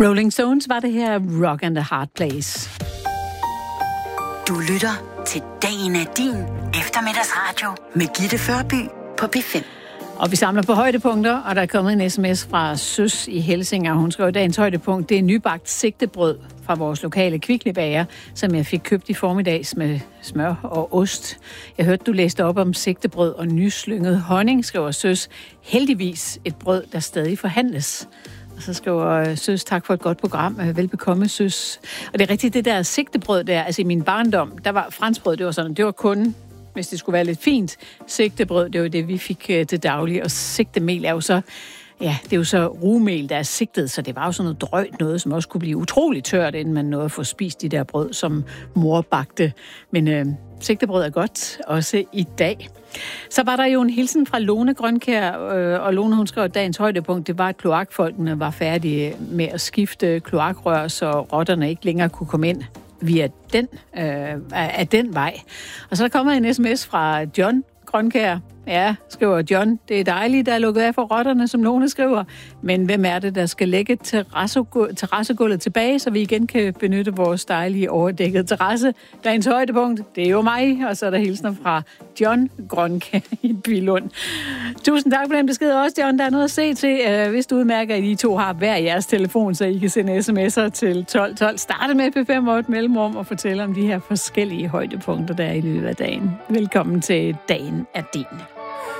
Rolling Stones var det her Rock and the Hard Place. Du lytter til Dagen er din eftermiddagsradio med Gitte Førby på P5. Og vi samler på højdepunkter, og der er kommet en sms fra Søs i Helsinger. Hun skrev, dagens højdepunkt, det er nybagt sigtebrød fra vores lokale kviklebager, som jeg fik købt i formiddags med smør og ost. Jeg hørte, du læste op om sigtebrød og nyslynget honning, skriver Søs. Heldigvis et brød, der stadig forhandles. Og så skriver Søs, tak for et godt program. Velbekomme, Søs. Og det er rigtigt, det der sigtebrød der, altså i min barndom, der var franskbrød, det var sådan, det var kun, hvis det skulle være lidt fint, sigtebrød, det var det, vi fik til daglig. Og sigtemel er jo så, ja, det er jo så rugmel, der er sigtet, så det var jo sådan noget drøjt noget, som også kunne blive utroligt tørt, inden man nåede at få spist de der brød, som mor bagte. Men sigtebrød er godt, også i dag. Så var der jo en hilsen fra Lone Grønkær, og Lone, hun skrev, at dagens højdepunkt, det var, at kloakfolkene var færdige med at skifte kloakrør, så rotterne ikke længere kunne komme ind via den vej. Og så er der kommet en sms fra John Grønkær. Ja, skriver John, det er dejligt, der er lukket af for rotterne, som Lone skriver. Men hvem er det, der skal lægge terrassegulvet tilbage, så vi igen kan benytte vores dejlige overdækkede terrasse? Dagens højdepunkt, det er jo mig, og så er der hilsner fra John Grønkær i Billund. Tusind tak for den besked også, John. Der er noget at se til, hvis du udmærker, at I to har hver jeres telefon, så I kan sende sms'er til 1212. Starte med P5 og et mellemrum og fortælle om de her forskellige højdepunkter, der er i løbet af dagen. Velkommen til Dagen er din.